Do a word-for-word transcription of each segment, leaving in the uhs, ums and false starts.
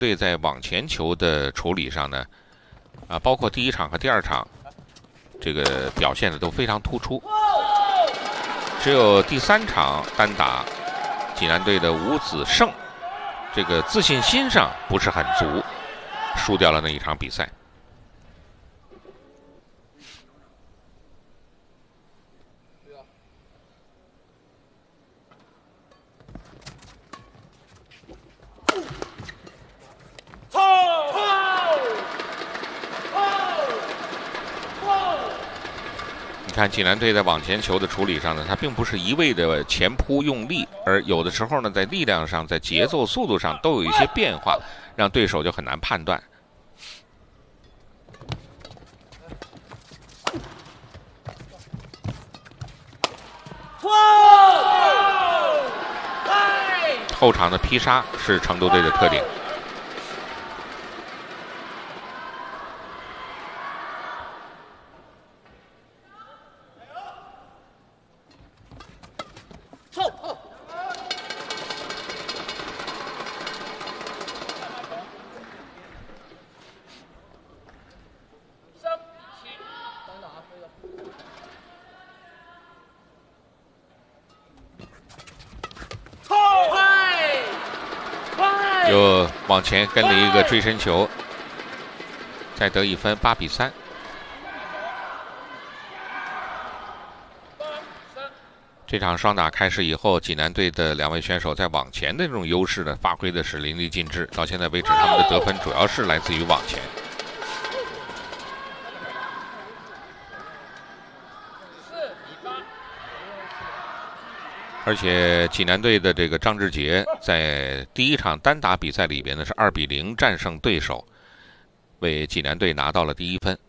队在网前球的处理上呢，啊，包括第一场和第二场，这个表现的都非常突出。只有第三场单打，济南队的吴子胜，这个自信心上不是很足，输掉了那一场比赛。 你看济南队在网前球的处理上呢，他并不是一味的前扑用力，而有的时候呢，在力量上、在节奏、速度上都有一些变化，让对手就很难判断。后场的劈杀是成都队的特点。 又往前跟了一个追身球，再得一分，八比三。这场双打开始以后，济南队的两位选手在网前的这种优势呢，发挥的是淋漓尽致。到现在为止，他们的得分主要是来自于网前。 而且济南队的这个张志杰在第一场单打比赛里边呢是二比零战胜对手，为济南队拿到了第一分。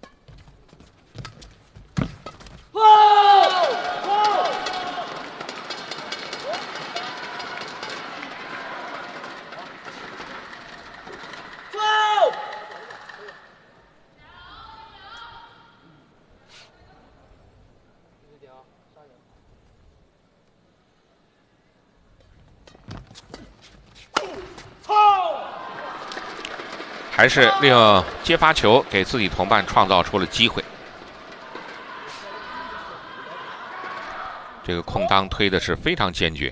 还是利用接发球给自己同伴创造出了机会。这个空当推的是非常坚决。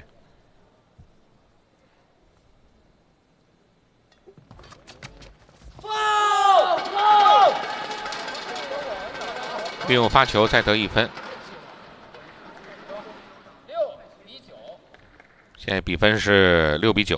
利用发球再得一分。现在比分是六比九。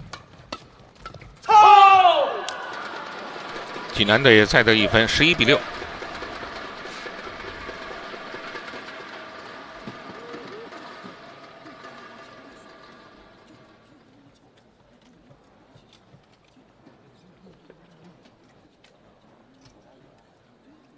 济南队再得一分，十一比六。